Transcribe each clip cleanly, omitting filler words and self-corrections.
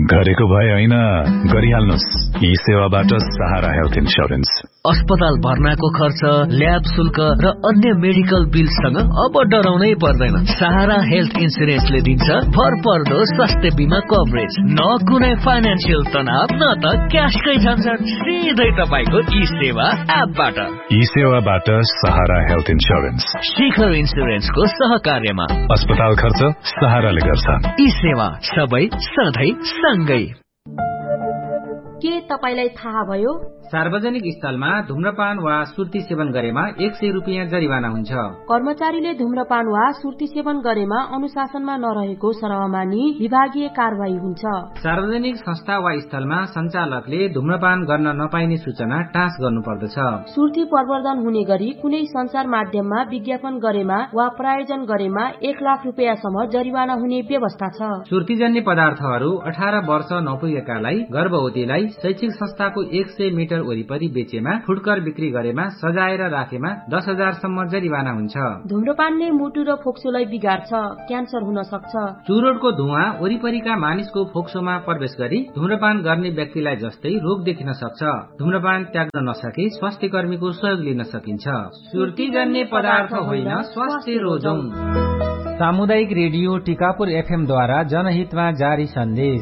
गरेको भए होइन, गरिहाल्नुस्। यी सेवाबाट सहारा हेल्थ इन्स्योरेन्स। अस्पताल भर्नाको खर्च, ल्याब शुल्क र अन्य मेडिकल बिलसँग अब डराउनै पर्दैन। सहारा हेल्थ इन्स्योरेन्सले दिन्छ भरपर्दो स्वास्थ्य बिमा कभरेज। न कुनै फाइनान्सियल तनाव, न त क्याशकै झन्झट, सिधै तपाईको ई सेवा एपबाट। ई सेवाबाट सहारा हेल्थ इन्स्योरेन्स शिखर इन्स्योरेन्सको सहकार्यमा। अस्पताल खर्च सहाराले गर्छ। ई सेवा सबै सधैँ सँगै। के तपाईलाई थाहा भयो? सार्वजनिक स्थलमा धूम्रपान वा सुर्ती सेवन गरेमा 100 रुपियाँ जरिवाना हुन्छ। कर्मचारीले धूम्रपान वा सुर्ती सेवन गरेमा अनुशासनमा नरहेको सरह मानी विभागीय कारबाही हुन्छ। सार्वजनिक संस्था वा स्थलमा सञ्चालकले धूम्रपान गर्न नपाइने सूचना टाँस गर्नुपर्दछ। सुर्ती प्रवर्धन हुने गरी कुनै सञ्चार माध्यममा विज्ञापन गरेमा वा प्रायोजन गरेमा 1 लाख रुपियाँसम्म जरिवाना हुने व्यवस्था छ। सुर्तीजन्य पदार्थहरू 18 वर्ष नपुगेकालाई, गर्भवतीलाई शैक्षिक संस्थाको 100 मिटर वरिपरि बेचेमा, फुटकर बिक्री गरेमा, सजाएर राखेमा 10,000 सम्म जरिवाना हुन्छ। धूम्रपानले मुटु र फोक्सोलाई बिगार्छ, क्यान्सर हुन सक्छ। चुरोटको धुवा वरिपरिका मानिसको फोक्सोमा प्रवेश गरी धूम्रपान गर्ने व्यक्तिलाई जस्तै रोग देखिन सक्छ। धूम्रपान त्याग्न नसके स्वास्थ्य कर्मीको सहयोग लिन सकिन्छ। सुर्तीजन्य पदार्थ होइन, स्वास्थ्य रोजौं। सामुदायिक रेडियो टिकापुर FM द्वारा जनहितमा जारी सन्देश।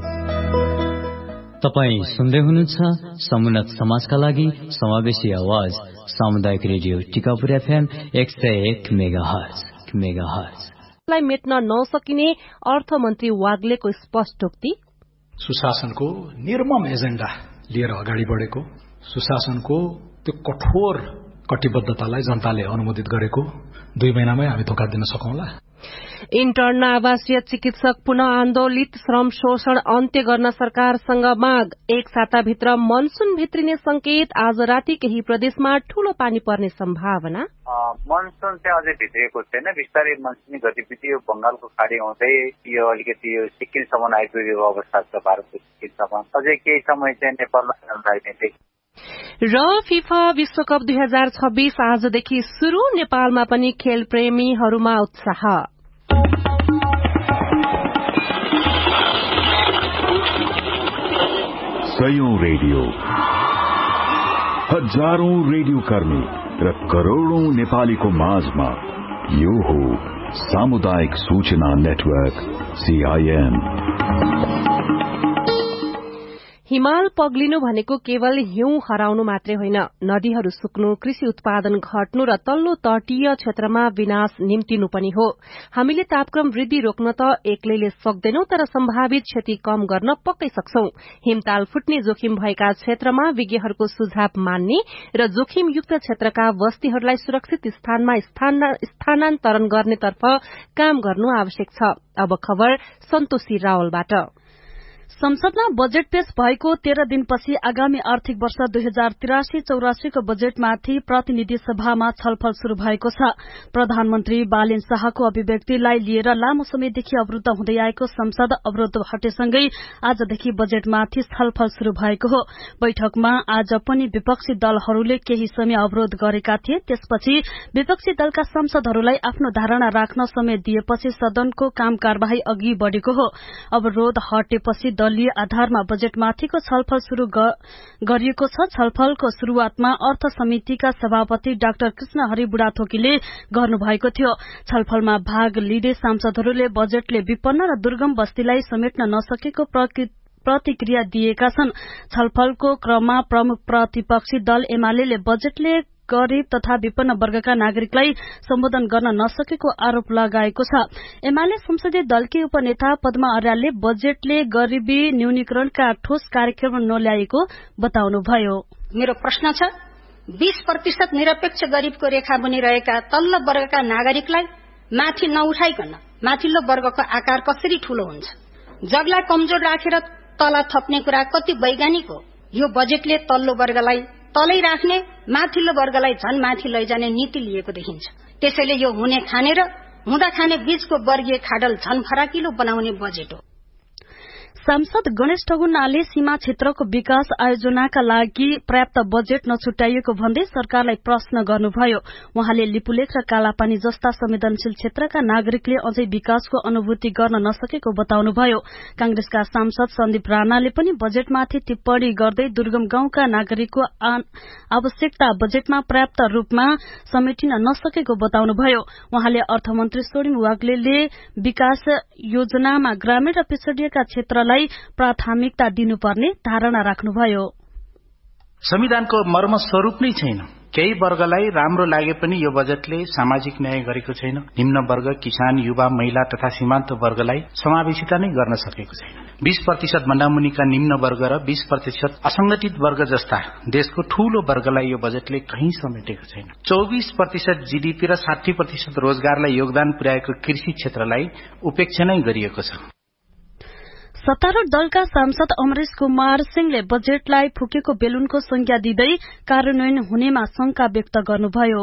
तपाईँ सुन्दै हुनुहुन्छ समुन्नत समाजका लागि समावेशी आवाज सामुदायिक रेडियो टिकापुर FM 101 मेगाहर्ज। मेट्न नसकिने अर्थमन्त्री वाग्लेको स्पष्टोक्ति। सुशासनको निर्मम एजेन्डा लिएर अगाडि बढेको, सुशासनको त्यो कठोर कटिबद्धतालाई जनताले अनुमोदित गरेको 2 महिनामै हामी धोका दिन सकौंला। इन्टर्न आवासीय चिकित्सक पुनः आन्दोलित श्रम शोषण अन्त्य गर्न सरकारसँग माग। 1 साताभित्र मनसुन भित्रिने संकेत। आज राति केही प्रदेशमा ठूलो पानी पर्ने सम्भावना। मनसुन चाहिँ अझै भित्रिएको छैन। बिस्तारै मनसुनी गतिविधि यो बंगालको खाडी आउँदै यो अलिकति यो सिक्किमसम्म आइपुगेको अवस्था छ। भारतको सिक्किमसम्म अझै केही समय चाहिँ नेपालमा लाग्ने। र फिफा विश्वकप 2026 आजदेखि शुरू। नेपालमा पनि खेल प्रेमीहरूमा उत्साह। सयौं रेडियो, हजारौं रेडियो कर्मी र करोड़ौं नेपालीको माझमा यो हो सामुदायिक सूचना नेटवर्क CIN। हिमाल पग्लिनु भनेको केवल हिउँ हराउनु मात्रै होइन, नदीहरू सुक्नु, कृषि उत्पादन घट्नु र तल्लो तटीय क्षेत्रमा विनाश निम्तिनु पनि हो। हामीले तापक्रम वृद्धि रोक्न त एक्लैले सक्दैनौं, तर सम्भावित क्षति कम गर्न पक्कै सक्छौं। हिमताल फुट्ने जोखिम भएका क्षेत्रमा विज्ञहरूको सुझाव मान्ने र जोखिमयुक्त क्षेत्रका बस्तीहरूलाई सुरक्षित स्थानमा स्थानान्तरण गर्नेतर्फ काम गर्नु आवश्यक छ। अब खबर सन्तोषी रावलबाट। संसदमा बजेट पेश भएको 13 दिनपछि आगामी आर्थिक वर्ष 2083-84 को बजेटमाथि प्रतिनिधि सभामा छलफल शुरू भएको छ। प्रधानमन्त्री बालेन शाहको अभिव्यक्तिलाई लिएर लामो समयदेखि अवरुद्ध हुँदै आएको संसद अवरोध हटेसँगै आजदेखि बजेटमाथि छलफल शुरू भएको हो। बैठकमा आज पनि विपक्षी दलहरूले केही समय अवरोध गरेका थिए। त्यसपछि विपक्षी दलका सांसदहरूलाई आफ्नो धारणा राख्न समय दिएपछि सदनको काम कार्यवाही अघि बढ़ेको हो। अवरोध हटेपछि दलीय आधारमा बजेटमाथिको छलफल शुरू गरिएको छ। छलफलको शुरूआतमा अर्थ समितिका सभापति डाक्टर कृष्ण हरि बुढाथोकीले गर्नुभएको थियो। छलफलमा भाग लिँदै सांसदहरूले बजेटले विपन्न र दुर्गम बस्तीलाई समेट्न नसकेको प्रतिक्रिया दिएका छन्। छलफलको क्रममा प्रमुख प्रतिपक्षी दल एमाले बजेटले गरीब तथा विपन्न वर्गका नागरिकलाई सम्बोधन गर्न नसकेको आरोप लगाएको छ। एमाले संसदीय दलकी उपनेता पद्मा अर्यालले बजेटले गरीबी न्यूनीकरणका ठोस कार्यक्रम नल्याएको बताउनुभयो। मेरो प्रश्न छ, 20% निरपेक्ष गरीबको रेखा बनिरहेका तल्लो वर्गका नागरिकलाई माथि नउठाइकन माथिल्लो वर्गको आकार कसरी ठूलो हुन्छ? जगलाई कमजोर राखेर तल थप्ने कुरा कति वैज्ञानिक हो? यो बजेटले तल्लो वर्गलाई तलै राख्ने, माथिल्लो वर्गलाई झन माथि लैजाने नीति लिएको देखिन्छ। त्यसैले यो हुने खाने र हुँदा खाने बीचको वर्गीय खाडल झन फराकिलो बनाउने बजेट हो। सांसद गणेश ठगुन्नाले सीमा क्षेत्रको विकास आयोजनाका लागि पर्याप्त बजेट नछुट्याइएको भन्दै सरकारलाई प्रश्न गर्नुभयो। उहाँले लिपुलेख र कालापानी जस्ता संवेदनशील क्षेत्रका नागरिकले अझै विकासको अनुभूति गर्न नसकेको बताउनुभयो। कांग्रेसका सांसद सन्दीप राणाले पनि बजेटमाथि टिप्पणी गर्दै दुर्गम गाउँका नागरिकको आवश्यकता बजेटमा पर्याप्त रूपमा समेटिन नसकेको बताउनुभयो। उहाँले अर्थमन्त्री सोडिम वाग्लेले विकास योजनामा ग्रामीण र पिछडिएका क्षेत्रलाई प्राथमिकता दिनुपर्ने धारणा राख्नुभयो। संविधानको मर्म स्वरूप नै छैन। केही वर्गलाई राम्रो लागे पनि यो बजेटले सामाजिक न्याय गरेको छैन। निम्न वर्ग, किसान, युवा, महिला तथा सीमान्त वर्गलाई समावेशिता नै गर्न सकेको छैन। 20% भन्दा मुनिका निम्न वर्ग र 20% असंगठित वर्ग जस्ता देशको ठूलो वर्गलाई यो बजेटले कहीँ समेटेको छैन। 24% जीडीपी र 60% रोजगारलाई योगदान पुर्याएको कृषि क्षेत्रलाई उपेक्षा नै गरिएको छ। सत्तारूढ़ दलका सांसद अमरेश कुमार सिंहले बजेटलाई फुकेको बेलुनको संज्ञा दिँदै कार्यान्वयन हुनेमा शंका व्यक्त गर्नुभयो।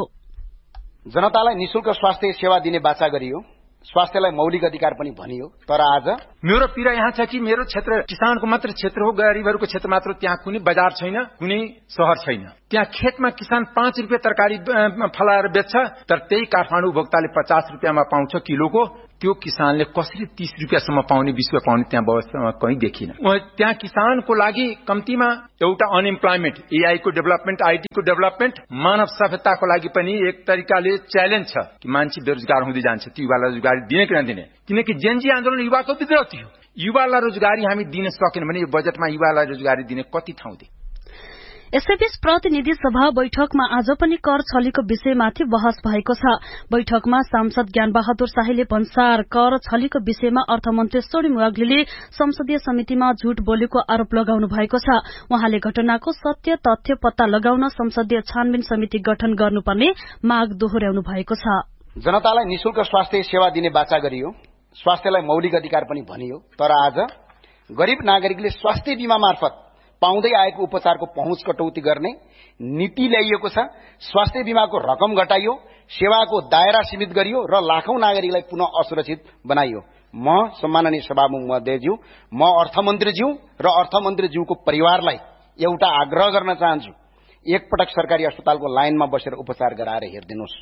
जनतालाई निशुल्क स्वास्थ्य सेवा दिने बाचा गरियो, स्वास्थ्यलाई मौलिक अधिकार पनि भनियो, तर आज मेरो पीड़ा यहाँ छ कि मेरो क्षेत्र किसानको मात्र क्षेत्र हो, गरीबहरूको क्षेत्र मात्र। त्यहाँ कुनै बजार छैन, कुनै शहर छैन। त्यहाँ खेतमा किसान 5 रुपियाँ तरकारी फलाएर बेच्छ, तर त्यही काठमाडौँ उपभोक्ताले 50 रुपियाँमा पाउँछ किलोको। त्यो किसानले कसरी 30 रुपियाँसम्म पाउने, 20 रुपियाँ पाउने त्यहाँ व्यवस्थामा कहीँ देखिन। त्यहाँ किसानको लागि कम्तीमा एउटा अनएम्प्लॉयमेन्ट, एआई को डेभलपमेन्ट, आईटी को डेभलपमेन्ट, मानव सभ्यताको लागि पनि एक तरिकाले च्यालेन्ज छ कि मान्छे बेरोजगार हुँदै जान्छ। त्यो युवालाई रोजगारी दिने कि नदिने, किनकि जेनजी आन्दोलन युवाको विद्रोह थियो। युवालाई रोजगारी हामी दिन सकेन भने यो बजेटमा युवालाई रोजगारी दिने कति ठाउँ दिए। यसैबीच प्रतिनिधि सभा बैठकमा आज पनि कर छलीको विषयमाथि बहस भएको छ। बैठकमा सांसद ज्ञानबहादुर शाहीले भन्सार कर छलीको विषयमा अर्थमन्त्री सोडिम वाग्लेले संसदीय समितिमा झूट बोलेको आरोप लगाउनु भएको छ। उहाँले घटनाको सत्य तथ्य पत्ता लगाउन संसदीय छानबिन समिति गठन गर्नुपर्ने माग दोहोर्याउनु भएको छ। जनतालाई निशुल्क स्वास्थ्य सेवा दिने बाचा गरियो, स्वास्थ्यलाई मौलिक अधिकार पनि भनियो, तर आज गरीब नागरिकले स्वास्थ्य बीमा मार्फत पाउँदै आएको उपचारको पहुँच कटौती गर्ने नीति ल्याइएको छ। स्वास्थ्य बीमाको रकम घटाइयो, सेवाको दायरा सीमित गरियो र लाखौं नागरिकलाई पुनः असुरक्षित बनाइयो। म सम्माननीय सभामुख महोदयज्यू, म अर्थमन्त्रीज्यू र अर्थमन्त्रीज्यूको परिवारलाई एउटा आग्रह गर्न चाहन्छु, एकपटक सरकारी अस्पतालको लाइनमा बसेर उपचार गराएर हेरिदिनुहोस्।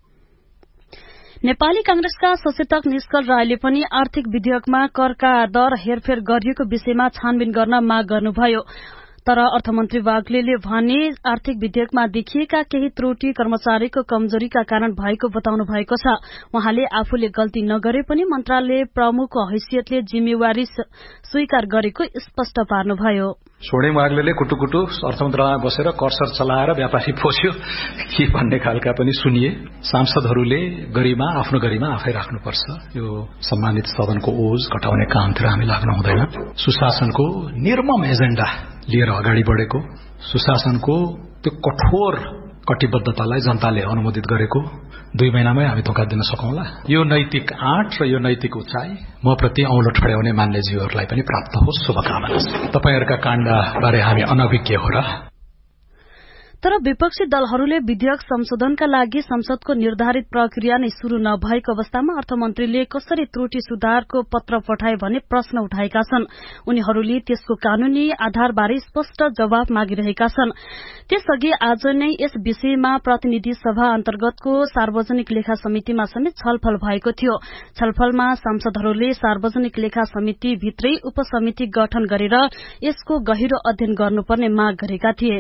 नेपाली कांग्रेसका सचेतक निष्कल रायले पनि आर्थिक विधेयकमा करका दर हेरफेर गरिएको विषयमा छानबिन गर्न माग गर्नुभयो। तर अर्थमन्त्री वाग्लेले भने आर्थिक विधेयकमा देखिएका केही त्रुटि कर्मचारीको कमजोरीका कारण भएको बताउनु भएको छ। उहाँले आफूले गल्ती नगरे पनि मन्त्रालय प्रमुखको हैसियतले जिम्मेवारी स्वीकार गरेको स्पष्ट पार्नुभयो। सोडिम वाग्लेले कुटुकुटु अर्थमन्त्रालयमा बसेर कर्सर चलाएर व्यापारी पोस्यो के भन्ने खालका पनि सुनिए। सांसदहरूले गरिमा आफ्नो गरिमा आफै राख्नुपर्छ। यो सम्मानित सदनको ओज घटाउने कामतिर हामी लाग्नु हुँदैन। सुशासनको निर्मम एजेन्डा लिएर अगाडि बढेको, सुशासनको त्यो कठोर कटिबद्धतालाई जनताले अनुमोदित गरेको 2 महिनामै हामी धोका दिन सकौंला। यो नैतिक आँट र यो नैतिक उचाइ म प्रति औँलो ठड्याउने मान्यज्यूहरूलाई पनि प्राप्त होस्, शुभकामना। तपाईहरूका काण्डबारे हामी अनभिज्ञ हो र? तर विपक्षी दलहरूले विधेयक संशोधनका लागि संसदको निर्धारित प्रक्रिया नै शुरू नभएको अवस्थामा अर्थमन्त्रीले कसरी त्रुटि सुधारको पत्र पठाए भन्ने प्रश्न उठाएका छन्। उनीहरूले त्यसको कानूनी आधारबारे स्पष्ट जवाब मागिरहेका छन्। त्यसअघि आज नै यस विषयमा प्रतिनिधि सभा अन्तर्गतको सार्वजनिक लेखा समितिमा समेत छलफल भएको थियो। छलफलमा सांसदहरूले सार्वजनिक लेखा समिति भित्रै उपसमिति गठन गरेर यसको गहिरो अध्ययन गर्नुपर्ने माग गरेका थिए।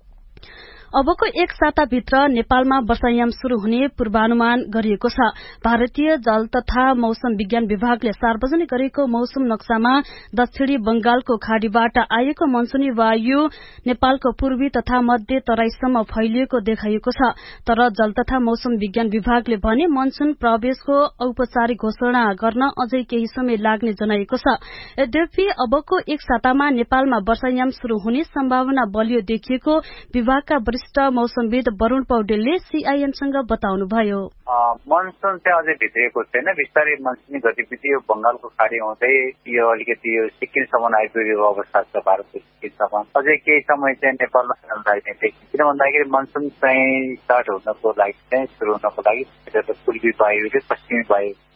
अबको एक साताभित्र नेपालमा वर्षायाम शुरू हुने पूर्वानुमान गरिएको छ। भारतीय जल तथा मौसम विज्ञान विभागले सार्वजनिक गरेको मौसम नक्सामा दक्षिणी बंगालको खाड़ीबाट आएको मनसुनी वायु नेपालको पूर्वी तथा मध्य तराईसम्म फैलिएको देखाइएको छ। तर जल तथा मौसम विज्ञान विभागले भने मनसुन प्रवेशको औपचारिक घोषणा गर्न अझै केही समय लाग्ने जनाएको छ। यद्यपि अबको एक सातामा नेपालमा वर्षायाम शुरू हुने सम्भावना बलियो देखिएको विभागका मौसमविद वरुण पौडेलले सीआईएनसँग बताउनुभयो। मनसुन चाहिँ अझै भित्रिएको छैन। बिस्तारै मनसुनी गतिविधि यो बंगालको खाडी हुँदै यो अलिकति यो सिक्किमसम्म आइपुगेको अवस्था छ। भारतको सिक्किमसम्म अझै केही समय चाहिँ नेपालमा लाग्ने देखिन्छ। किन भन्दाखेरि मनसुन चाहिँ स्टार्ट हुनको लागि चाहिँ शुरू हुनको लागि पूर्वी वायुले पश्चिमी वायु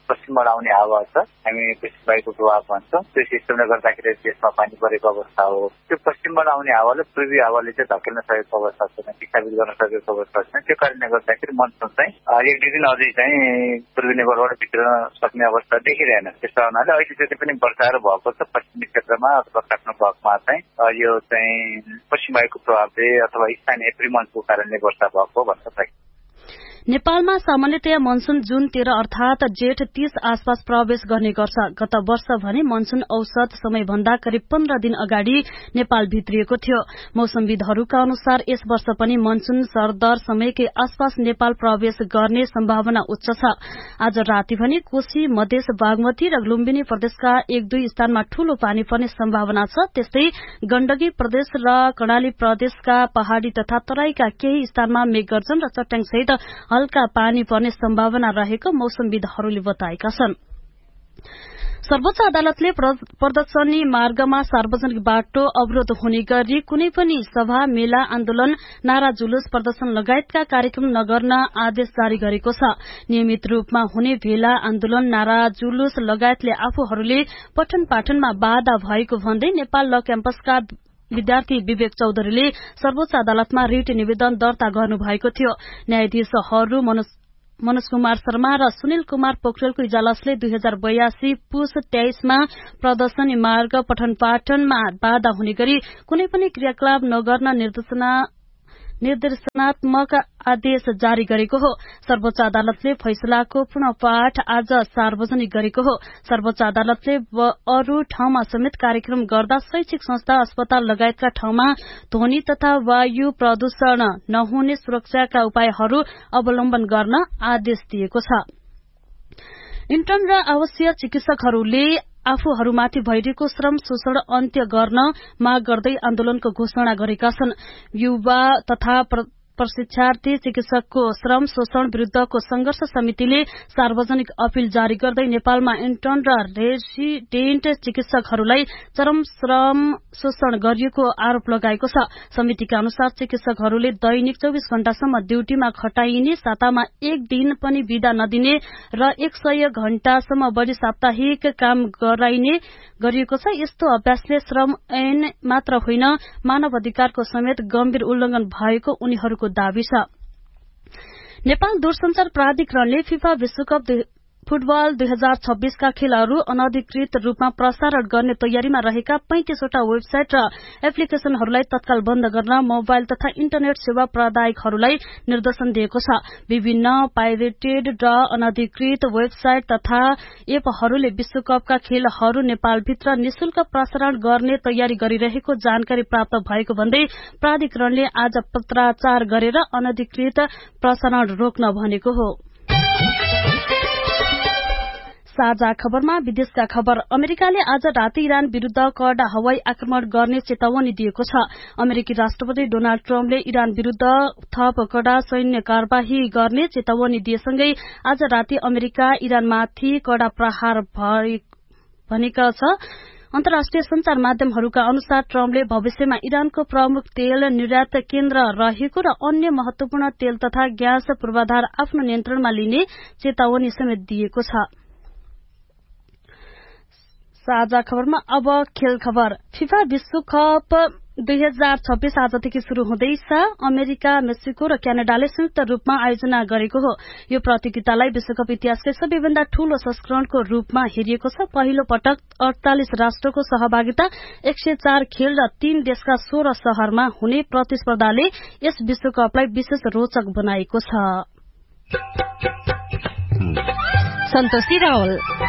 पश्चिमबाट आउने हावा छ, हामी पश्चिम वायुको प्रभाव भन्छौँ। त्यो सिस्टमले गर्दाखेरि देशमा पानी परेको अवस्था हो। त्यो पश्चिमबाट आउने हावाले पूर्वी हावाले चाहिँ धकेल्न सकेको अवस्था छैन, विस्थापित गर्न सकेको अवस्था छैन। त्यो कारणले गर्दाखेरि मनसुन चाहिँ 1-2 दिन अझै चाहिँ पूर्वी नेपालबाट भित्रन सक्ने अवस्था देखिरहेन। त्यस कारणले अहिले जति पनि वर्षाहरू भएको छ पश्चिमी क्षेत्रमा अथवा काठमाडौँ भागमा चाहिँ यो चाहिँ पश्चिम वायुको प्रभावले अथवा स्थानीय प्रिमन्सको कारणले वर्षा भएको भन्न सकिन्छ। नेपालमा सामान्यतया मनसुन जुन 13 अर्थात जेठ 30 आसपास प्रवेश गर्ने गर्छ। गत वर्ष भने मनसुन औसत समयभन्दा करिब 15 दिन अगाडि नेपाल भित्रिएको थियो। मौसमविदहरूका अनुसार यस वर्ष पनि मनसुन सरदर समयकै आसपास नेपाल प्रवेश गर्ने सम्भावना उच्च छ। आज राति भने कोशी, मधेस, बागमती र लुम्बिनी प्रदेशका 1-2 स्थानमा ठूलो पानी पर्ने सम्भावना छ। त्यस्तै गण्डकी प्रदेश र कर्णाली प्रदेशका पहाड़ी तथा तराईका केही स्थानमा मेघगर्जन र चट्याङ सहित हल्का पानी पर्ने सम्भावना रहेको मौसमविदहरूले बताएका छन्। सर्वोच्च अदालतले प्रदर्शनी मार्गमा सार्वजनिक बाटो अवरोध हुने गरी कुनै पनि सभा, मेला, आन्दोलन, नारा जुलुस, प्रदर्शन लगायतका कार्यक्रम नगर्न आदेश जारी गरेको छ। नियमित रूपमा हुने भेला, आन्दोलन, नारा जुलुस लगायतले आफूहरूले पठन पाठनमा बाधा भएको भन्दै नेपाल ल क्याम्पसका विद्यार्थी विवेक चौधरीले सर्वोच्च अदालतमा रिट निवेदन दर्ता गर्नुभएको थियो। न्यायाधीशहरू मनोज कुमार शर्मा र सुनिल कुमार पोखरेलको इजलासले 2082 पुस 23 मा प्रदर्शनी मार्ग पठन पाठनमा बाधा हुने गरी कुनै पनि क्रियाकलाप नगर्न निर्देशनात्मक आदेश जारी गरेको हो। सर्वोच्च अदालतले फैसलाको पुनः पाठ आज सार्वजनिक गरेको हो। सर्वोच्च अदालतले अरू ठाउँमा समेत कार्यक्रम गर्दा शैक्षिक संस्था, अस्पताल लगायतका ठाउँमा ध्वनि तथा वायु प्रदूषण नहुने सुरक्षाका उपायहरू अवलम्बन गर्न आदेश दिएको छ। इन्टर्न र आवासीय चिकित्सकहरूले आफूहरूमाथि भइरहेको श्रम शोषण अन्त्य गर्न माग गर्दै आन्दोलनको घोषणा गरेका छन्। युवा तथा प्रशिक्षार्थी चिकित्सकको श्रम शोषण विरूद्धको संघर्ष समितिले सार्वजनिक अपील जारी गर्दै नेपालमा इन्टर्न र रेसिडेन्ट चिकित्सकहरूलाई चरम श्रम शोषण गरिएको आरोप लगाएको छ। समितिका अनुसार चिकित्सकहरूले दैनिक 24 घण्टासम्म ड्यूटीमा खटाइने, सातामा 1 दिन पनि बिदा नदिने र 100 घण्टासम्म बढ़ी साप्ताहिक काम गराइने गरिएको छ। यस्तो अभ्यासले श्रम ऐन मात्र होइन मानव अधिकारको समेत गम्भीर उल्लंघन भएको उनीहरूको दावी छ। नेपाल दूरसञ्चार प्राधिकरणले फिफा विश्वकप फुटबल 2026 का खेलहरू अनधिकृत रूपमा प्रसारण गर्ने तयारीमा रहेका 35 वटा वेबसाइट र एप्लिकेशनहरूलाई तत्काल बन्द गर्न मोबाइल तथा इन्टरनेट सेवा प्रदायकहरूलाई निर्देशन दिएको छ। विभिन्न पाइरेटेड र अनधिकृत वेबसाइट तथा एपहरूले विश्वकपका खेलहरू नेपालभित्र निशुल्क प्रसारण गर्ने तयारी गरिरहेको जानकारी प्राप्त भएको भन्दै प्राधिकरणले आज पत्राचार गरेर अनधिकृत प्रसारण रोक्न भनेको हो। साझा खबरमा विदेशका खबर। अमेरिकाले आज राति इरान विरूद्ध कडा हवाई आक्रमण गर्ने चेतावनी दिएको छ। अमेरिकी राष्ट्रपति डोनाल्ड ट्रम्पले इरान विरूद्ध थप कडा सैन्य कार्यवाही गर्ने चेतावनी दिएसँगै आज राति अमेरिका इरानमाथि कडा प्रहार भनेको छ। अन्तर्राष्ट्रिय संचार माध्यमहरूका अनुसार ट्रम्पले भविष्यमा इरानको प्रमुख तेल निर्यात केन्द्र रहेको र अन्य महत्वपूर्ण तेल तथा ग्यास पूर्वाधार आफ्नो नियन्त्रणमा लिने चेतावनी समेत दिएको छ। साझा खबरमा अब खेल खबर। फिफा विश्वकप 2026 आजदेखि शुरू हुँदैछ। अमेरिका, मेक्सिको र क्यानाडाले संयुक्त रूपमा आयोजना गरेको हो। यो प्रतियोगितालाई विश्वकप इतिहासकै सबैभन्दा ठूलो संस्करणको रूपमा हेरिएको छ। पहिलो पटक 48 राष्ट्रको सहभागिता, 104 खेल र 3 देशका 16 शहरमा हुने प्रतिस्पर्धाले यस विश्वकपलाई विशेष रोचक बनाएको छ। सन्तोषी रावल।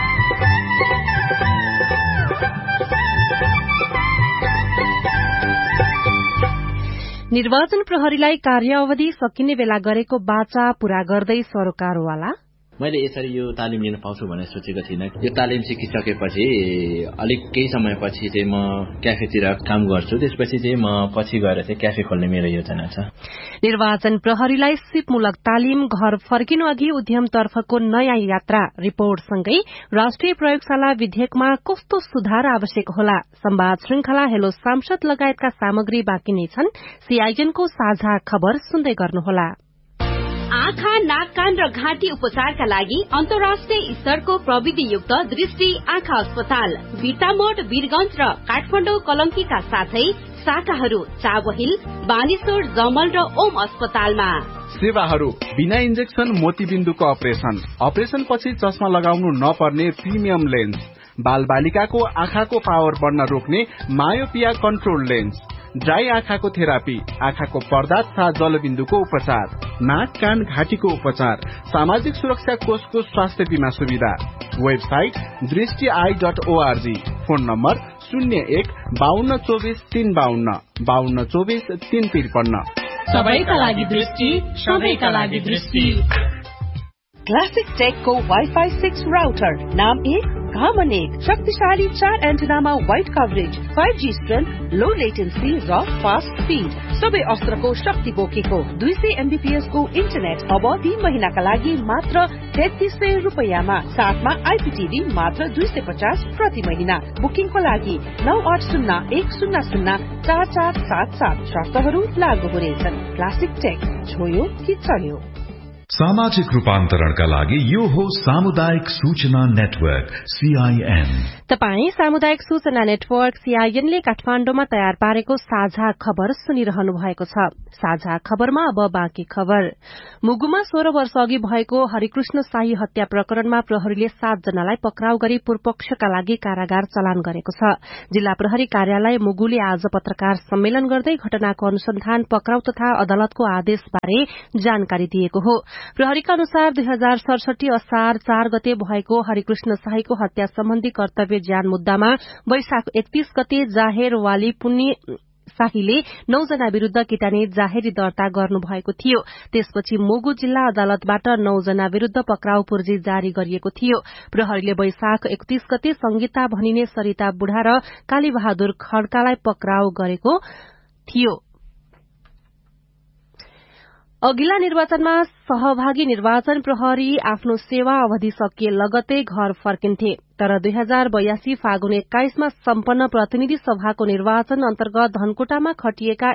निर्वाचन प्रहरीलाई कार्यावधि सकिने बेला गरेको बाचा पूरा गर्दै सरोकारवाला मैले यसरी यो तालिम लिन पाउँछु भनेर सोचेको थिइनँ। यो तालिम सिकिसकेपछि अलिक केही समयपछि चाहिँ म क्याफेतिर काम गर्छु। त्यसपछि चाहिँ म पछि गएर चाहिँ क्याफे खोल्ने मेरो योजना छ। निर्वाचन प्रहरीलाई सिपमूलक तालिम, घर फर्किनु अघि उद्यमतर्फको नयाँ यात्रा, रिपोर्टसँगै राष्ट्रिय प्रयोगशाला विधेयकमा कस्तो सुधार आवश्यक होला, संवाद श्रृंखला हेलो सांसद लगायतका सामग्री बाँकी नै छन्। सीआईएनको साझा खबर सुन्दै गर्नुहोला। आँखा, नाक, कान र घाँटी उपचारका लागि अन्तर्राष्ट्रिय स्तरको प्रविधियुक्त दृष्टि आँखा अस्पताल बिर्तामोड, वीरगञ्ज र काठमाडौँ कलंकीका साथै शाखाहरू चाबहिल, बानेश्वर, जमल र ओम अस्पतालमा। सेवाहरू बिना इन्जेक्सन मोतीबिन्दुको अपरेसन पछि चस्मा लगाउनु नपर्ने प्रिमियम लेन्स, बाल बालिकाको आँखाको पावर बढ्न रोक्ने मायोपिया कन्ट्रोल लेन्स, ड्राई आँखाको थेरापी, आँखाको पर्दा तथा जलबिन्दुको उपचार, नाक, कान, घाँटीको उपचार, सामाजिक सुरक्षा कोषको स्वास्थ्य बीमा सुविधा। Website दृष्टि.org, phone number 01-5224-352, 5224-353। सबैका लागि दृष्टि, सबैका लागि दृष्टि। क्लासिक टेकको वाइफाई 6 राउटर, नाम 1, काम 1, शक्तिशाली 4 एन्टेनामा वाइड कभरेज, 5G स्ट्रेन्थ, लो लेटेन्सी र फास्ट स्पीड, सबै अस्त्रको शक्ति बोकेको 200 MBPS को इन्टरनेट अब 3 महिनाका लागि मात्र 3300 रुपैयाँमा, साथमा आइपीटीभी मात्र 250 प्रति महिना। बुकिङको लागि 9801004477, शर्तहरू लागू हुनेछन्। क्लासिक टेक, छोयो कि चल्यो। सामाजिक रूपान्तरणका लागि यो हो सामुदायिक सूचना नेटवर्क CIN। तपाई सामुदायिक सूचना नेटवर्क CIN ले काठमाडौँमा तयार पारेको साझा खबर सुनिरहनु भएको छ। साझा खबरमा अब बाँकी खबर। मुगुमा 16 वर्ष अघि भएको हरिकृष्ण शाही हत्या प्रकरणमा प्रहरीले 7 जनालाई पक्राउ गरी पूर्वपक्षका लागि कारागार चलान गरेको छ। जिल्ला प्रहरी कार्यालय मुगुले आज पत्रकार सम्मेलन गर्दै घटनाको अनुसन्धान, पक्राउ तथा अदालतको आदेशबारे जानकारी दिएको हो। प्रहरीका अनुसार 2067 असार 4 गते भएको हरिकृष्ण शाहीको हत्या सम्बन्धी कर्तव्य ज्यान मुद्दामा वैशाख 31 गते जाहेर वाली पुण्य शाहीले 9 जना विरूद्ध किटानी जाहेरी दर्ता गर्नुभएको थियो। त्यसपछि मोगु जिल्ला अदालतबाट 9 जना विरूद्ध पक्राउ पूर्जी जारी गरिएको थियो। प्रहरीले वैशाख 31 गते संगीता भनिने सरिता बुढा र कालीबहादुर खड्कालाई पक्राउ गरेको थियो। अघिल्ला निर्वाचनमा सहभागी निर्वाचन प्रहरी आफ्नो सेवा अवधि सकिए लगतै घर फर्किन्थे, तर 2082 फागुन 21 मा सम्पन्न प्रतिनिधि सभाको निर्वाचन अन्तर्गत धनकुटामा खटिएका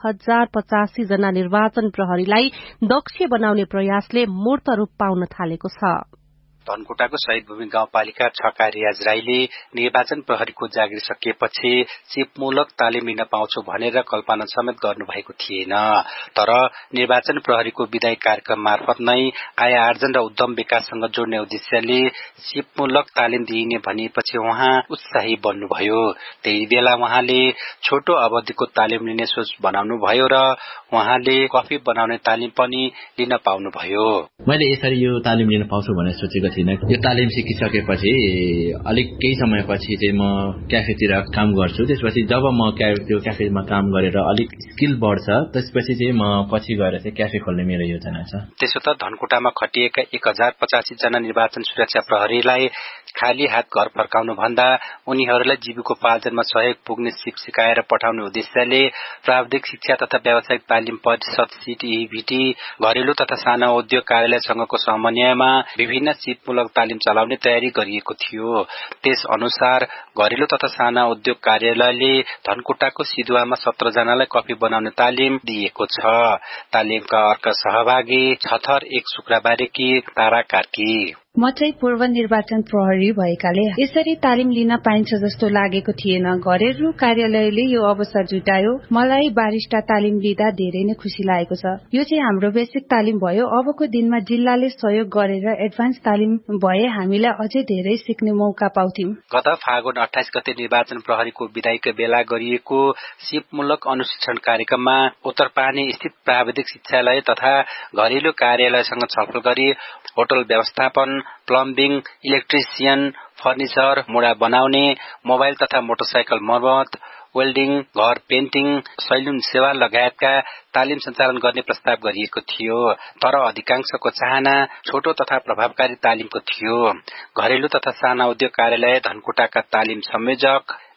1085 जना निर्वाचन प्रहरीलाई दक्ष बनाउने प्रयासले मूर्त रूप पाउन थालेको छ। धनकुटाको शहीद भूमि गाउँपालिका 6 का रियाज राईले निर्वाचन प्रहरीको जागिर सकिएपछि सिपमूलक तालिम लिन पाउँछु भनेर कल्पना समेत गर्नुभएको थिएन। तर निर्वाचन प्रहरीको विदाई कार्यक्रम मार्फत नै आय आर्जन र उद्यम विकाससँग जोड्ने उद्देश्यले सिपमूलक तालिम दिइने भनिएपछि उहाँ उत्साही बन्नुभयो। त्यही बेला उहाँले छोटो अवधिको तालिम लिने सोच बनाउनु भयो र उहाँले कफी बनाउने तालिम पनि लिन पाउनुभयो। मैले यसरी यो तालिम लिन पाउँछु भनेर सोचेको थिएन। यो तालिम सिकिसकेपछि अलिक केही समयपछि चाहिँ म क्याफेतिर काम गर्छु। त्यसपछि जब म त्यो क्याफेमा काम गरेर अलिक स्किल बढ्छ, त्यसपछि चाहिँ म पछि गएर चाहिँ क्याफे खोल्ने मेरो योजना छ। त्यसो त धनकुटामा खटिएका 1085 जना निर्वाचन सुरक्षा प्रहरीलाई खाली हात घर फर्काउनु भन्दा उनीहरूलाई जीविकोपार्जनमा सहयोग पुग्ने सिप सिकाएर पठाउने उद्देश्यले प्राविधिक शिक्षा तथा व्यावसायिक तालिम परिषद CTEVT घरेलु तथा साना उद्योग कार्यालयसँगको समन्वयमा विभिन्न सिपमूलक तालिम चलाउने तयारी गरिएको थियो। त्यस अनुसार घरेलु तथा साना उद्योग कार्यालयले धनकुटाको सिधुवामा 17 जनालाई कफी बनाउने तालिम दिएको छ। तालिमका अर्का सहभागी छथर 1 शुक्रबारेकी तारा कार्की। म चाहिँ पूर्व निर्वाचन प्रहरी भएकाले यसरी तालिम लिन पाइन्छ जस्तो लागेको थिएन। घरेलु कार्यालयले यो अवसर जुटायो। मलाई बारिस्टा तालिम लिँदा धेरै नै खुसी लागेको छ। यो चाहिँ हाम्रो बेसिक तालिम भयो। अबको दिनमा जिल्लाले सहयोग गरेर एडभान्स तालिम भए हामीलाई अझै धेरै सिक्ने मौका पाउँथ्यौं। गत फागुन 28 गते निर्वाचन प्रहरीको विदाईको बेला गरिएको सिपमूलक अनुशिक्षण कार्यक्रममा उत्तरपानी स्थित प्राविधिक शिक्षालय तथा घरेलु कार्यालयसँग छलफल गरी होटल व्यवस्थापन, प्लम्बिङ, इलेक्ट्रिसियन, फर्निचर, मुढा बनाउने, मोबाइल तथा मोटरसाइकल मर्मत, वेल्डिङ, घर पेन्टिङ, सैलुन सेवा लगायतका तालिम सञ्चालन गर्ने प्रस्ताव गरिएको थियो। तर अधिकांशको चाहना छोटो तथा प्रभावकारी तालिमको थियो। घरेलु तथा साना उद्योग कार्यालय धनकुटाका तालिम संयोजक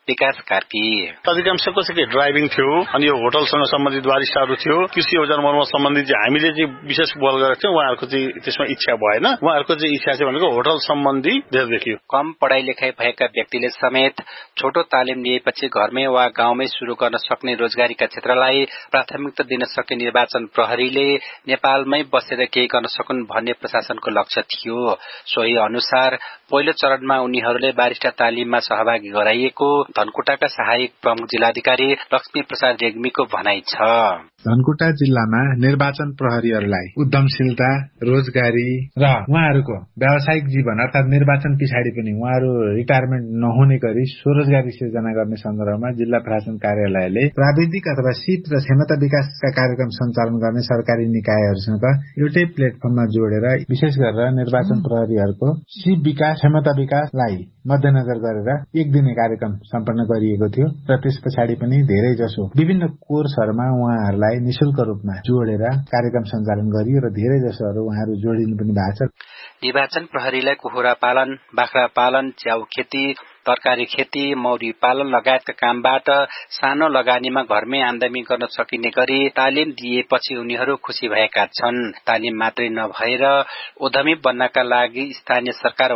विकास कार्की अधिकांशको चाहिँ ड्राइभिङ थियो अनि यो होटलसँग सम्बन्धित बारिस्ताहरू थियो कृषि औजार मर्मत सम्बन्धित चाहिँ हामीले चाहिँ विशेष बल गरेको थियौँ उहाँहरूको चाहिँ त्यसमा इच्छा भएन उहाँहरूको चाहिँ इच्छा चाहिँ भनेको होटल सम्बन्धी धेरै देखियो कम पढाइ लेखाइ भएका व्यक्तिले समेत छोटो तालिम लिएपछि घरमै वा गाउँमै शुरू गर्न सक्ने रोजगारीका क्षेत्रलाई प्राथमिकता दिन सक्ने निर्वाचन प्रहरीले नेपालमै बसेर केही गर्न सकुन् भन्ने प्रशासनको लक्ष्य थियो सोही अनुसार पहिलो चरणमा उनीहरूले बारिस्टा तालिममा सहभागी गराइएको धनकुटाका सहायक प्रमुख जिल्लाधिकारी लक्ष्मी प्रसाद रेग्मीको भनाइ छ धनकुटा जिल्लामा निर्वाचन प्रहरीहरूलाई उद्यमशीलता रोजगारी र उहाँहरूको व्यावसायिक जीवन अर्थात निर्वाचन पछाडि पनि उहाँहरू रिटायरमेन्ट नहुने गरी स्वरोजगारी सिर्जना गर्ने सन्दर्भमा जिल्ला प्रशासन कार्यालयले प्राविधिक अथवा सिप र क्षमता विकासका कार्यक्रम सञ्चालन गर्ने सरकारी निकायहरूसँग एउटै प्लेटफर्ममा जोडेर विशेष गरेर निर्वाचन प्रहरीहरूको सिप विकास क्षमता विकासलाई मध्यनजर गरेर एक दिने कार्यक्रम सम्पन्न गरिएको थियो र त्यस पछाडि पनि धेरै जसो विभिन्न कोर्सहरूमा उहाँहरूलाई निशुल्क रूपमा जोडेर कार्यक्रम सञ्चालन गरियो र धेरै जसोहरू उहाँहरू जोडिनु पनि भएको छ निर्वाचन प्रहरीलाई कुखुरा पालन बाख्रा पालन च्याउ खेती तरकारी खेती मौरी पालन लगायतका कामबाट सानो लगानीमा घरमै आमदानी गर्न सकिने गरी तालिम दिएपछि उनीहरू खुशी भएका छन् तालिम मात्रै नभएर उद्यमी बन्नका लागि स्थानीय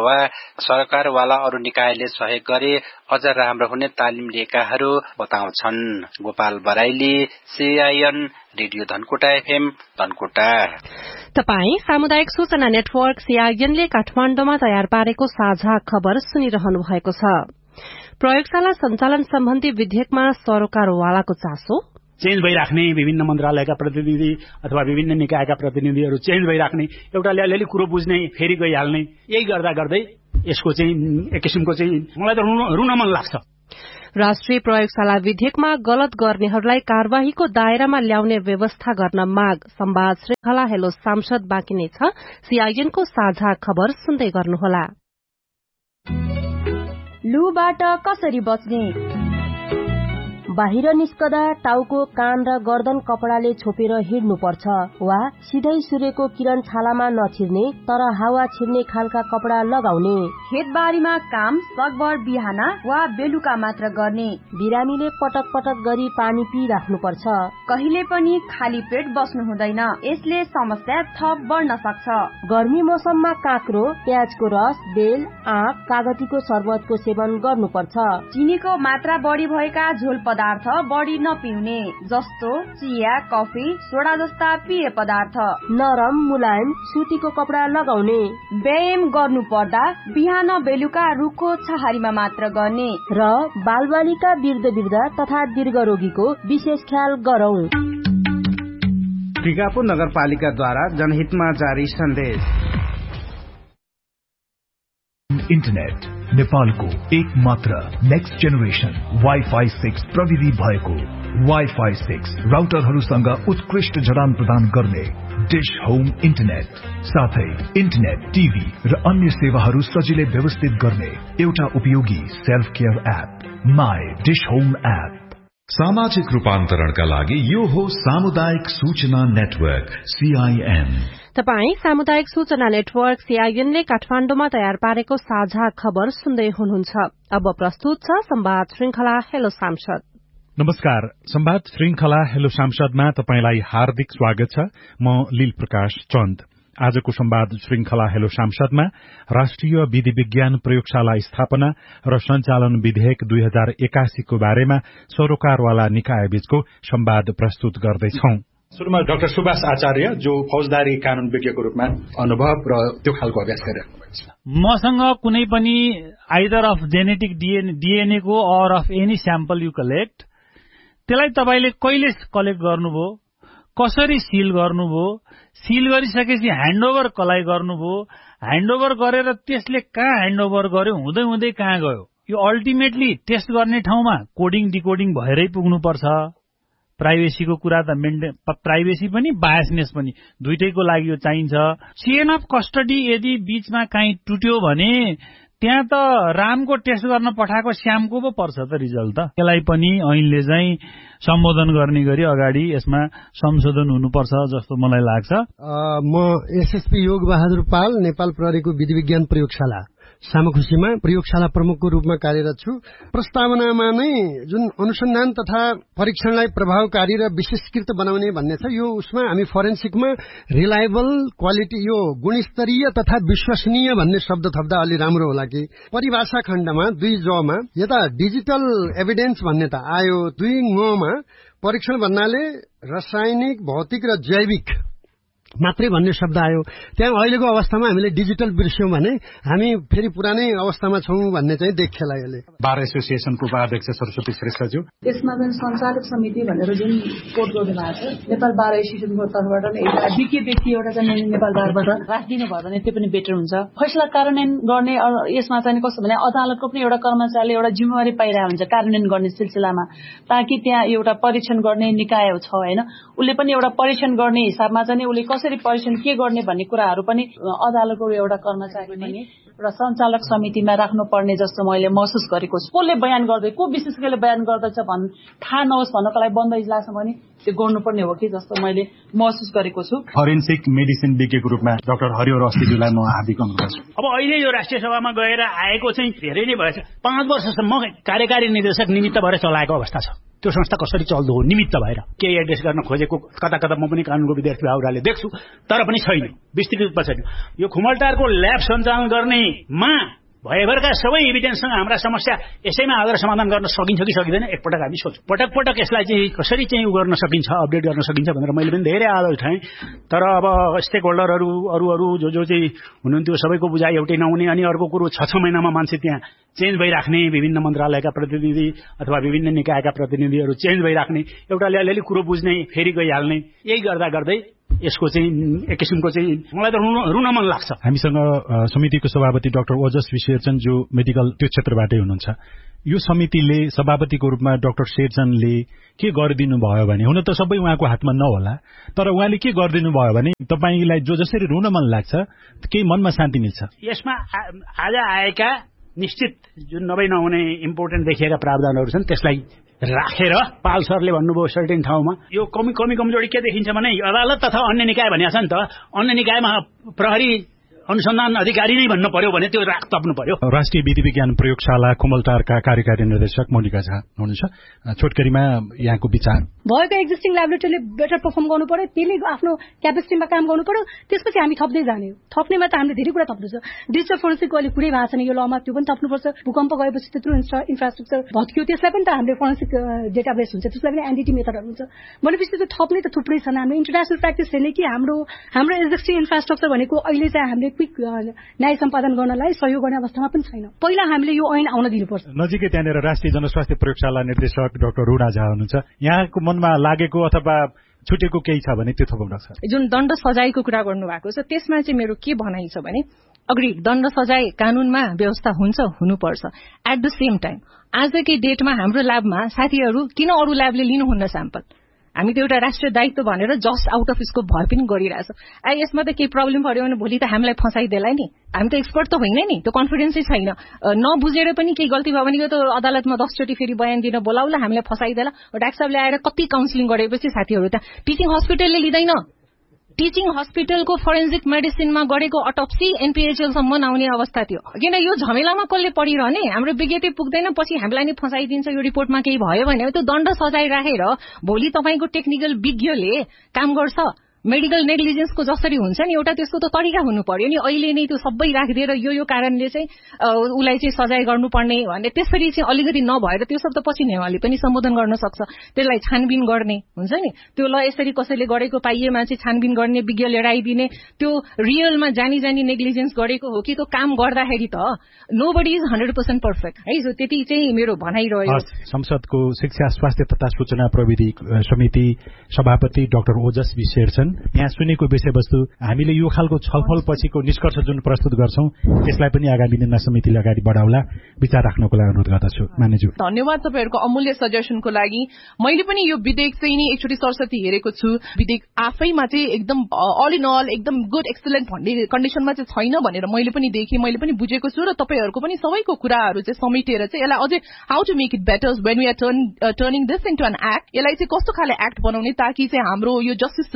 सरकारवाला अरू निकायले सहयोग गरे अझ राम्रो हुने तालिम लिएकाहरू बताउँछन् Gopal Baraili CIN radio Dhankuta FM Dhankuta तपाई सामुदायिक सूचना नेटवर्क सीआईएनले काठमाडौँमा तयार पारेको साझा खबर सुनिरहनु भएको छ प्रयोगशाला सञ्चालन सम्बन्धी विधेयकमा सरकारवालाको चासो चेन्ज भइराख्ने विभिन्न मन्त्रालयका प्रतिनिधि अथवा विभिन्न निकायका प्रतिनिधिहरू चेन्ज भइराख्ने एउटाले अलिअलि कुरो बुझ्ने फेरि गइहाल्ने यही गर्दा गर्दै यसको चाहिँ एक किसिमको चाहिँ मलाई त रुन मन लाग्छ राष्ट्रिय प्रयोगशाला विधेयकमा गलत गर्नेहरूलाई कार्यवाहीको दायरामा ल्याउने व्यवस्था गर्न माग संवाद श्रृंखला हेलो सांसद बाँकी नै छ सीआईएनको साझा खबर सुन्दै गर्नुहोला लुबाट कसरी बच्ने बाहिर निस्कदा टाउको कान र गर्दन कपडाले छोपेर हिँड्नुपर्छ वा सिधै सूर्यको किरण छालामा नछिर्ने तर हावा छिर्ने खालका कपडा लगाउने खेतबारीमा काम सकभर बिहान वा बेलुका मात्र गर्ने बिरामीले पटक पटक गरी पानी पिइराख्नुपर्छ कहिले पनि खाली पेट बस्नु हुँदैन यसले समस्या थप बढ्न सक्छ गर्मी मौसममा काँक्रो प्याजको रस बेल आँप कागतीको शरबतको सेवन गर्नुपर्छ चिनीको मात्रा बढी भएका झोल पदार्थ बढी नपिउने जस्तो चिया कफी सोडा जस्ता पेय पदार्थ नरम मुलायम सुतीको कपडा लगाउने व्यायाम गर्नु पर्दा बिहान बेलुका रुखको छहारीमा मात्र गर्ने र बालबालिका वृद्ध तथा दीर्घ रोगीको विशेष ख्याल गरौं टिकापुर नगरपालिकाद्वारा जनहितमा जारी सन्देश इन्टरनेट नेपालको एक मात्र नेक्स्ट जेनेरेसन वाइफाई 6 प्रविधि भएको वाइफाई 6 राउटरहरूसँग उत्कृष्ट जडान प्रदान गर्ने डिश होम इन्टरनेट साथै इन्टरनेट टिभी र अन्य सेवाहरू सजिलै व्यवस्थित गर्ने एउटा उपयोगी self care app my dish home app सामाजिक रूपान्तरणका लागि यो हो सामुदायिक सूचना नेटवर्क सीआईएन तपाई सामुदायिक सूचना नेटवर्क सीआईएनले काठमाडौँमा तयार पारेको साझा खबर सुन्दै हुनुहुन्छ अब प्रस्तुत छ संवाद श्रृंखला हेलो सांसद नमस्कार संवाद श्रृंखला हेलो सांसदमा तपाईलाई हार्दिक स्वागत छ म लील प्रकाश चन्द आजको संवाद श्रृंखला हेलो सांसदमा राष्ट्रिय विधि विज्ञान प्रयोगशाला स्थापना र सञ्चालन विधेयक 2081 को बारेमा सरोकारवाला निकाय बीचको संवाद प्रस्तुत गर्दैछौं सुरुमा डाक्टर सुभाष आचार्य जो फौजदारी कानून विज्ञको रूपमा अनुभव र त्यो खालको अभ्यास गरिराख्नु भएको छ मसँग कुनै पनि आइदर अफ जेनेटिक डीएनए को or of any sample you collect त्यसलाई तपाईले कहिले कलेक्ट गर्नुभयो कसरी सील गर्नुभयो सील गरिसकेपछि ह्यान्डओभर कसलाई गर्नुभयो ह्यान्डओभर गरेर त्यसले कहाँ ह्यान्डओभर गर्यो हुँदै हुँदै कहाँ गयो यो अल्टिमेटली टेस्ट गर्ने ठाउँमा कोडिङ डिकोडिङ भएरै पुग्नुपर्छ प्राइभेसीको कुरा त प्राइभेसी पनि बायसनेस पनि दुईटैको लागि यो चाहिन्छ चेन अफ कस्टडी यदि बीचमा कहीँ टुट्यो भने त्यहाँ त रामको टेस्ट गर्न पठाएको श्यामको पो पर्छ त रिजल्ट त त्यसलाई पनि ऐनले चाहिँ सम्बोधन गर्ने गरी अगाडि यसमा संशोधन हुनुपर्छ जस्तो मलाई लाग्छ म एसएसपी योग बहादुर पाल नेपाल प्रहरीको विधि विज्ञान प्रयोगशाला सामुखुसीमा प्रयोगशाला प्रमुखको रूपमा कार्यरत छु। प्रस्तावनामा नै जुन अनुसन्धान तथा परीक्षणलाई प्रभावकारी र विशेषकृत बनाउने भन्ने छ, यो उसमा हामी फोरेन्सिकमा रिलायबल, क्वालिटी, यो गुणस्तरीय तथा विश्वसनीय भन्ने शब्द थप्दा अलि राम्रो होला कि। परिभाषा खण्डमा 2 जमा यता डिजिटल एभिडेन्स भन्ने त आयो, 2 ङमा परीक्षण भन्नाले रासायनिक, भौतिक र जैविक मात्रै भन्ने शब्द आयो। त्यहाँ अहिलेको अवस्थामा हामीले डिजिटल बिर्स्यौं भने हामी फेरि पुरानै अवस्थामा छौं भन्ने चाहिँ देखिएला। यसले बार एसोसिएसनको उपाध्यक्ष सरस्वती श्रेष्ठज्यू, यसमा पनि सञ्चालक समिति भनेर जुन कोड गर्नु भएको छ नेपाल बार एसोसिएसनको तर्फबाट एउटा विज्ञ व्यक्ति एउटा चाहिँ नेपाल बारबाट राखिदिनु भयो भने त्यो पनि बेटर हुन्छ। फैसला कार्यान्वयन गर्ने यसमा चाहिँ कस्तो भने अदालतको पनि एउटा कर्मचारीले एउटा जिम्मेवारी पाइरहेको हुन्छ कार्यान्वयन गर्ने सिलसिलामा, ताकि त्यहाँ एउटा परीक्षण गर्ने निकाय छ हैन, उसले पनि एउटा परीक्षण गर्ने हिसाबमा चाहिँ उसले कसरी परीक्षण के गर्ने भन्ने कुराहरू पनि अदालतको एउटा कर्मचारी पनि र सञ्चालक समितिमा राख्नुपर्ने जस्तो मैले महसुस गरेको छु। कसले बयान गर्दै, को विशेषज्ञले बयान गर्दैछ भन्ने थाहा नहोस् भन्नको लागि बन्द इजलासमा पनि त्यो गर्नुपर्ने हो कि जस्तो मैले महसुस गरेको छु। फोरेन्सिक मेडिसिन विज्ञको रूपमा डाक्टर हरिहर अस्तिज्यूलाई म हार्दिक अनुरोध गर्छु। अब अहिले यो राष्ट्रिय सभामा गएर आएको चाहिँ धेरै नै भएछ। 5 वर्षसम्म कार्यकारी निर्देशक निमित्त भएर चलाएको अवस्था छ। त्यो संस्था कसरी चल्दो हो निमित्त भएर केही एड्रेस गर्न खोजेको कता कता म पनि कानुनको विद्यार्थी भाउराले देख्छु, तर पनि छैन, विस्तृत रूपमा छैन। यो खुमलटारको ल्याब सञ्चालन गर्नेमा भएभरका सबै एभिडेन्ससँग हाम्रा समस्या यसैमा हालेर समाधान गर्न सकिन्छ कि सकिँदैन एकपटक हामी सोचौँ। पटक पटक यसलाई चाहिँ कसरी चाहिँ गर्न सकिन्छ, अपडेट गर्न सकिन्छ भनेर मैले पनि धेरै आवाज उठाएँ। तर अब स्टेक होल्डरहरू अरू जो चाहिँ हुनुहुन्थ्यो सबैको बुझाइ एउटै नहुने, अनि अर्को कुरो 6 महिनामा मान्छे त्यहाँ चेन्ज भइराख्ने, विभिन्न मन्त्रालयका प्रतिनिधि अथवा विभिन्न निकायका प्रतिनिधिहरू चेन्ज भइराख्ने, एउटाले अलिअलि कुरो बुझ्ने फेरि गइहाल्ने, यही गर्दा गर्दै यसको चाहिँ एक किसिमको चाहिँ मलाई त रुन मन लाग्छ। हामीसँग समितिको सभापति डाक्टर ओजस विशेषन जो मेडिकल त्यो क्षेत्रबाटै हुनुहुन्छ। यो समितिले सभापतिको रूपमा डाक्टर शेरचनले के गरिदिनु भयो भने, हुन त सबै उहाँको हातमा नहोला, तर उहाँले के गरिदिनु भयो भने तपाईलाई जो जसरी रुन मन लाग्छ केही मनमा शान्ति मिल्छ। यसमा आज आएका निश्चित जुन नहुने इम्पोर्टेन्ट देखिएका प्रावधानहरू छन् त्यसलाई राखेर पाल सरले भन्नुभयो सर्टेन ठाउँमा यो कमजोरी के देखिन्छ भने अदालत तथा अन्य निकाय भनिएको छ नि त, अन्य निकायमा प्रहरी अनुसन्धान अधिकारी नै भन्नु पर्यो भने त्यो राख तप्नु पर्यो। राष्ट्रिय विधि विज्ञान प्रयोगशाला खुमलटारका कार्यकारी निर्देशक मोनिका झा हुनुहुन्छ। छोटकरीमा यहाँको विचार। भएको एक्जिस्टिङ ल्याबोरेटरीले बेटर पर्फर्म गर्नु पर्यो, त्यसले आफ्नो क्यापेसिटीमा काम गर्नु पर्यो, त्यसपछि हामी थप्दै जाने हो। थप्नेमा त हामीले धेरै कुरा थप्दैछ। डिजिटल फोरेन्सिकको अहिले कुरै भएको छैन यो लमा, त्यो पनि थप्नुपर्छ। भूकम्प गएपछि त्यत्रो इन्फ्रास्ट्रक्चर भत्कियो, त्यसलाई पनि त हामीले फोरेन्सिक डेटाबेस हुन्छ, त्यसलाई पनि एनडीटी मेथडहरू हुन्छ भनेपछि त्यो थप्ने त थुप्रै छन्। हाम्रो इन्टरनेसनल प्र्याक्टिस हेर्ने कि हाम्रो एक्जिस्टिङ इन्फ्रास्ट्रक्चर भनेको अहिले चाहिँ हामीले क्विक न्याय सम्पादन गर्नलाई सहयोग गर्ने अवस्थामा पनि छैन। पहिला हामीले यो ऐन आउन दिनुपर्छ। नजिकै त्यहाँनिर राष्ट्रिय जनस्वास्थ्य प्रयोगशाला निर्देशक डाक्टर रुना झा हुनुहुन्छ। यहाँको मनमा लागेको अथवा छुटेको केही छ भने त्यो थपाउन सक्छ। जुन दण्ड सजायको कुरा गर्नुभएको छ त्यसमा चाहिँ मेरो के भनाइ छ भने अग्री दण्ड सजाय कानूनमा व्यवस्था हुन्छ, हुनुपर्छ। एट द सेम टाइम आजकै डेटमा हाम्रो ल्याबमा साथीहरू किन अरू ल्याबले लिनुहुन्न स्याम्पल, हामी त एउटा राष्ट्रिय दायित्व भनेर जस्ट आउट अफ स्कोप भए पनि गरिरहेछ। यसमा त केही प्रब्लम पर्यो भने भोलि त हामीलाई फसाइदेला नि, हामी त एक्सपर्ट त होइन नि, त्यो कन्फिडेन्सै छैन। नबुझेर पनि केही गल्ती भयो भने यो त अदालतमा 10 चोटि फेरि बयान दिन बोलाउला, हामीलाई फसाइदेला। डाक्टर साहबले आएर कति काउन्सिलिङ गरेपछि साथीहरू त टिचिङ हस्पिटलले लिँदैन। टिचिङ हस्पिटलको फोरेन्सिक मेडिसिनमा गरेको अटोप्सी एनपीएचएलसम्म नआउने अवस्था थियो। किन यो झमेलामा कसले पढिरहने, हाम्रो विज्ञता पुग्दैन, पछि हामीलाई नै फसाइदिन्छ। यो रिपोर्टमा केही भयो भने त्यो दण्ड सजाय राखेर भोलि तपाईँको टेक्निकल विज्ञले काम गर्छ। मेडिकल नेग्लिजेन्सको जसरी हुन्छ नि एउटा त्यसको त तरिका हुनु पर्यो नि। अहिले नै त्यो सबै राखिदिएर यो कारणले चाहिँ उसलाई चाहिँ सजाय गर्नुपर्ने भन्ने त्यसरी चाहिँ अलिकति नभएर त्यो सब त पछि नेवाले पनि सम्बोधन गर्न सक्छ। त्यसलाई छानबिन गर्ने हुन्छ नि, त्यो ल यसरी कसैले गरेको पाइएमा चाहिँ छानबिन गर्ने, विज्ञ लिएर आइदिने, त्यो रियलमा जानी नेग्लिजेन्स गरेको हो कि त्यो काम गर्दाखेरि त नोबडी इज 100% पर्फेक्ट है। सो त्यति चाहिँ मेरो भनाइरह्यो। संसदको शिक्षा स्वास्थ्य तथा सूचना प्रविधि समिति सभापति डाक्टर ओजस विशेषन, यहाँ सुनेको विषयवस्तु हामीले यो खालको छलफल पछिको निष्कर्ष जुन प्रस्तुत गर्छौं त्यसलाई पनि आगामी दिनमा समितिले अगाडि बढाउला, विचार राख्नको लागि अनुरोध गर्दछु। मान्यज्यू धन्यवाद तपाईहरुको अमूल्य सजेसनको लागि। मैले पनि यो विधेयक चाहिँ नि एकचोटि सरस्वती हेरेको छु। विधेयक आफैमा चाहिँ एकदम अल इन अल एकदम गुड एक्सलेन्ट भन्ने कन्डिसनमा चाहिँ छैन भनेर मैले पनि देखेँ, मैले पनि बुझेको छु। र तपाईहरुको पनि सबैको कुराहरु चाहिँ समेटेर चाहिँ यसलाई अझै how to make it better when we are turning this into an act, यसलाई चाहिँ कस्तो खाले एक्ट बनाउने ताकि चाहिँ हाम्रो यो जस्टिस सिस्टमले पनि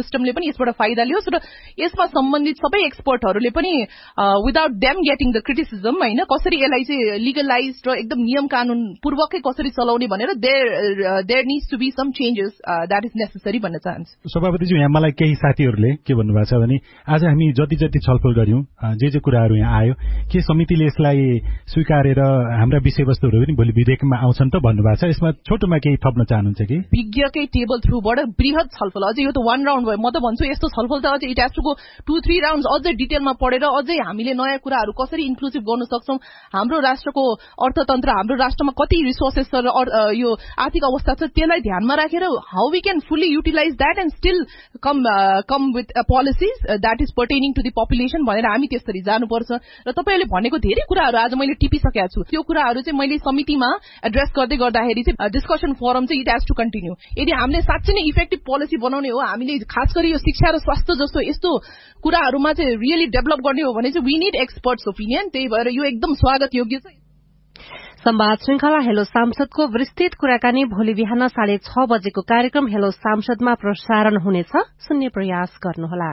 पनि यसबाट फाइदा लियोस् र यसमा सम्बन्धित सबै एक्सपर्टहरूले पनि without them getting the criticism हैन कसरी यसलाई चाहिँ लिगलाइज र एकदम नियम कानून पूर्वकै कसरी चलाउने भनेर there needs to be some changes that is necessary भन्न चाहन्छु। सभापतिज्यू, यहाँ मलाई केही साथीहरूले के भन्नुभएको छ भने आज हामी जति छलफल गर्यौं जे कुराहरू यहाँ आयो के समितिले यसलाई स्वीकारेर हाम्रा विषयवस्तुहरू पनि भोलि विधेयकमा आउँछन् त भन्नुभएको छ। यसमा छोटोमा केही थप्न चाहनुहुन्छ कि? विज्ञकै टेबल थ्रुबाट बृहत छलफल, अझै यो त 1 राउन्ड भयो। म त भन्छु यस्तो छलफल त अझै it has to go 2-3 rounds, अझै डिटेलमा पढेर अझै हामीले नयाँ कुराहरू कसरी इन्क्लुसिभ गर्न सक्छौं, हाम्रो राष्ट्रको अर्थतन्त्र, हाम्रो राष्ट्रमा कति रिसोर्सेस छ र यो आर्थिक अवस्था छ त्यसलाई ध्यानमा राखेर how we can fully utilise that and still come with policies that is पर्टेनिङ to the population भनेर हामी त्यसरी जानुपर्छ। र तपाईहरुले भनेको धेरै कुराहरू आज मैले टिपिसकेको छु। त्यो कुराहरू चाहिँ मैले समितिमा एड्रेस गर्दाखेरि चाहिँ डिस्कसन फोरम चाहिँ इट हैज टु कन्टिन्यू। यदि हामीले साच्चै नै इफेक्टिभ पोलिसी बनाउने हो, हामीले खास गरी यो शिक्षा र स्वास्थ्य जस्तो यस्तो कुराहरूमा चाहिँ रियली डेभलप गर्ने हो भने चाहिँ वी नीड एक्सपर्ट्स ओपिनियन। त्यही भएर यो एकदम स्वागत योग्य छ। संवाद श्रृंखला हेलो सांसदको विस्तृत कुराकानी भोलि बिहान 6:30 बजेको कार्यक्रम हेलो सांसदमा प्रसारण हुनेछ, सुन्ने प्रयास गर्नुहोला।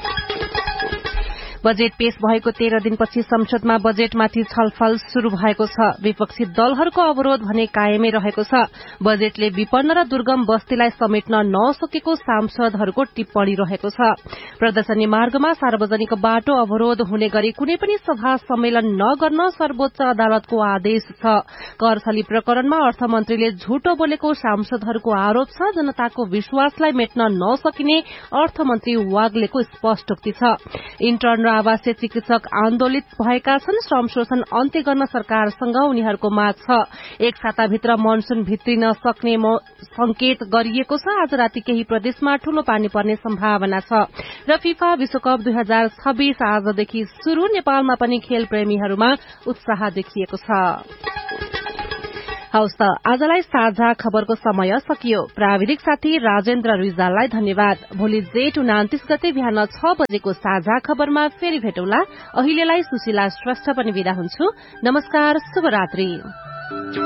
बजेट पेश भएको 13 दिनपछि संसदमा बजेटमाथि छलफल शुरू भएको छ। विपक्षी दलहरूको अवरोध भने कायमै रहेको छ। बजेटले विपन्न र दुर्गम बस्तीलाई समेट्न नसकेको सांसदहरूको टिप्पणी रहेको छ। प्रदर्शनी मार्गमा सार्वजनिक बाटो अवरोध हुने गरी कुनै पनि सभा सम्मेलन नगर्न सर्वोच्च अदालतको आदेश छ। कर थली प्रकरणमा अर्थमन्त्रीले झुटो बोलेको सांसदहरूको आरोप छ। जनताको विश्वासलाई मेट्न नसकिने अर्थमन्त्री वाग्लेको स्पष्टोक्ति छ। इन्टर्न आवासीय चिकित्सक आन्दोलित भएका छन्। श्रम शोषण अन्त्य गर्न सरकारसँग उनीहरूको माग छ। एक साताभित्र मनसून भित्रिन सक्ने संकेत गरिएको छ। आज राति केही प्रदेशमा ठूलो पानी पर्ने सम्भावना छ। र फिफा विश्वकप 2026 आजदेखि शुरू। नेपालमा पनि खेल प्रेमीहरूमा उत्साह देखिएको छ। हवस् त, आजलाई साझा खबरको समय सकियो। प्राविधिक साथी राजेन्द्र रिजाललाई धन्यवाद। भोलि जेठ 29 गते बिहान 6 बजेको साझा खबरमा फेरि भेटौँला। अहिलेलाई सुशीला श्रेष्ठ पनि बिदा हुन्छु। नमस्कार, शुभरात्रि।